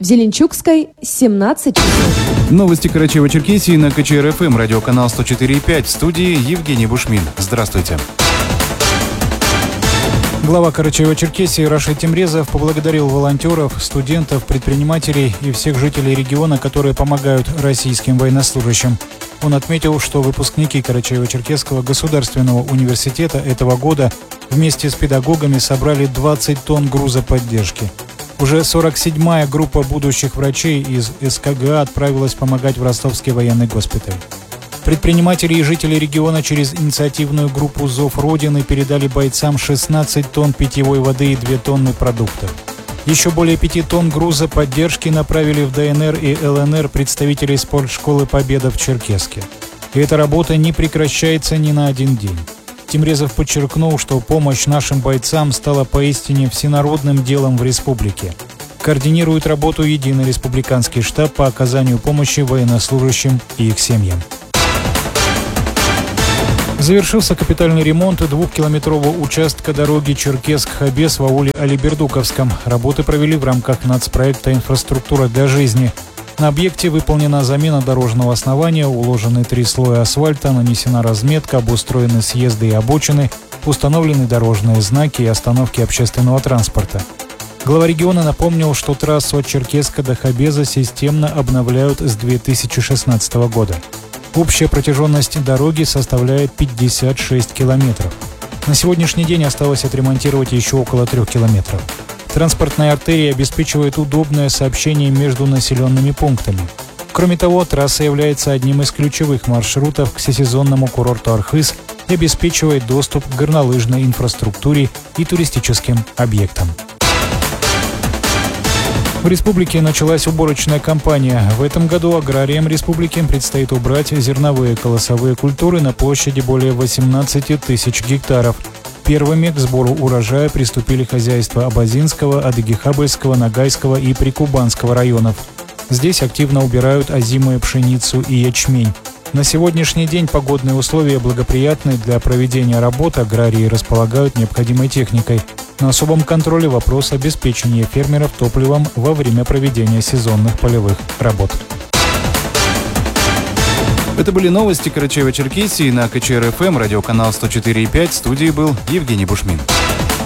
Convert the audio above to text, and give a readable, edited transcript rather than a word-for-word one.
В Зеленчукской 17 часов. Новости Карачаево-Черкесии на КЧР-ФМ, радиоканал 104,5. В студии Евгений Бушмин. Здравствуйте. Глава Карачаево-Черкесии Рашид Темрезов поблагодарил волонтеров, студентов, предпринимателей и всех жителей региона, которые помогают российским военнослужащим. Он отметил, что выпускники Карачаево-Черкесского государственного университета этого года вместе с педагогами собрали 20 тонн груза поддержки. Уже 47-я группа будущих врачей из СКГА отправилась помогать в Ростовский военный госпиталь. Предприниматели и жители региона через инициативную группу «Зов Родины» передали бойцам 16 тонн питьевой воды и 2 тонны продуктов. Еще более 5 тонн груза поддержки направили в ДНР и ЛНР представителей спортшколы «Победа» в Черкесске. И эта работа не прекращается ни на один день. Темрезов подчеркнул, что помощь нашим бойцам стала поистине всенародным делом в республике. Координирует работу единый республиканский штаб по оказанию помощи военнослужащим и их семьям. Завершился капитальный ремонт 2-километрового участка дороги Черкесск-Хабес в ауле Алибердуковском. Работы провели в рамках нацпроекта «Инфраструктура для жизни». На объекте выполнена замена дорожного основания, уложены 3 слоя асфальта, нанесена разметка, обустроены съезды и обочины, установлены дорожные знаки и остановки общественного транспорта. Глава региона напомнил, что трассу от Черкесска до Хабеза системно обновляют с 2016 года. Общая протяженность дороги составляет 56 километров. На сегодняшний день осталось отремонтировать еще около 3 километров. Транспортная артерия обеспечивает удобное сообщение между населенными пунктами. Кроме того, трасса является одним из ключевых маршрутов к всесезонному курорту Архыз и обеспечивает доступ к горнолыжной инфраструктуре и туристическим объектам. В республике началась уборочная кампания. В этом году аграриям республики предстоит убрать зерновые колосовые культуры на площади более 18 тысяч гектаров. Первыми к сбору урожая приступили хозяйства Абазинского, Адыгихабельского, Ногайского и Прикубанского районов. Здесь активно убирают озимую пшеницу и ячмень. На сегодняшний день погодные условия благоприятны для проведения работ, аграрии располагают необходимой техникой. На особом контроле вопрос обеспечения фермеров топливом во время проведения сезонных полевых работ. Это были новости Карачаево-Черкесии на КЧР-ФМ, радиоканал 104,5. В студии был Евгений Бушмин.